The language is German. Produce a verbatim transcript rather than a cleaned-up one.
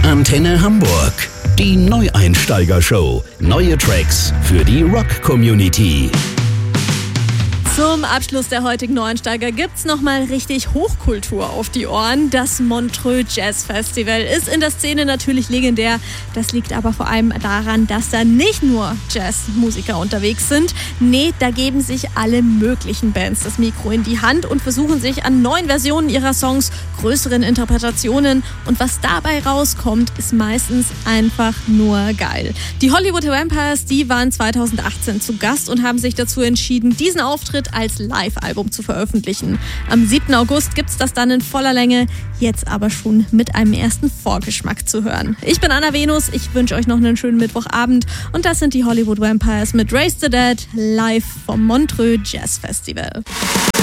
Antenne Hamburg. Die Neueinsteiger-Show. Neue Tracks für die Rock-Community. Zum Abschluss der heutigen Neueinsteiger gibt's nochmal richtig Hochkultur auf die Ohren. Das Montreux Jazz Festival ist in der Szene natürlich legendär. Das liegt aber vor allem daran, dass da nicht nur Jazzmusiker unterwegs sind. Nee, da geben sich alle möglichen Bands das Mikro in die Hand und versuchen sich an neuen Versionen ihrer Songs, größeren Interpretationen. Und was dabei rauskommt, ist meistens einfach nur geil. Die Hollywood Vampires, die waren zweitausendachtzehn zu Gast und haben sich dazu entschieden, diesen Auftritt als Live-Album zu veröffentlichen. Am siebten August gibt's das dann in voller Länge, jetzt aber schon mit einem ersten Vorgeschmack zu hören. Ich bin Anna Venus, ich wünsche euch noch einen schönen Mittwochabend und das sind die Hollywood Vampires mit Raise the Dead live vom Montreux Jazz Festival.